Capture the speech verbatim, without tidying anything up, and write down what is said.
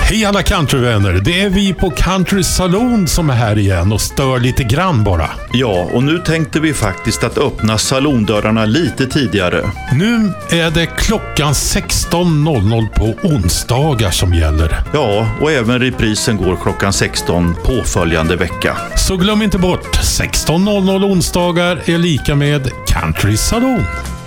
Hej alla countryvänner, det är vi på Country Saloon som är här igen och stör lite grann bara. Ja, och nu tänkte vi faktiskt att öppna salondörrarna lite tidigare. Nu är det klockan sexton noll noll på onsdagar som gäller. Ja, och även reprisen går klockan sexton påföljande vecka. Så glöm inte bort, sexton noll noll onsdagar är lika med Country Saloon.